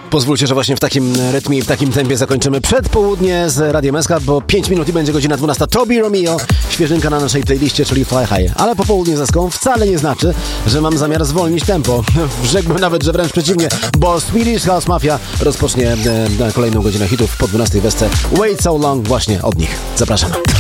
Pozwólcie, że właśnie w takim rytmie i w takim tempie zakończymy przedpołudnie z Radiem SK, bo 5 minut i będzie godzina 12. Toby Romeo, świeżynka na naszej playliście, czyli Fly High. Ale popołudnie z Eską wcale nie znaczy, że mam zamiar zwolnić tempo. Rzekłbym nawet, że wręcz przeciwnie, bo Swedish House Mafia rozpocznie kolejną godzinę hitów po 12 w Esce. Wait So Long właśnie od nich. Zapraszam.